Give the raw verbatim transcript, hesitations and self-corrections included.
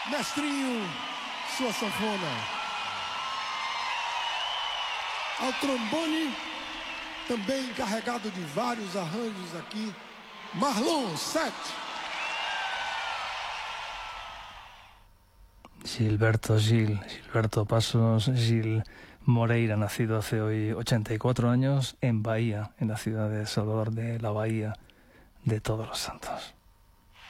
Mestrinho, sua sanfona. Ao trombone, também encarregado de vários arranjos aqui, Marlon Sete. Gilberto Gil, Gilberto Pasos Gil Moreira, nacido hace hoy ochenta y cuatro años en Bahía, en la ciudad de Salvador de la Bahía de Todos los Santos.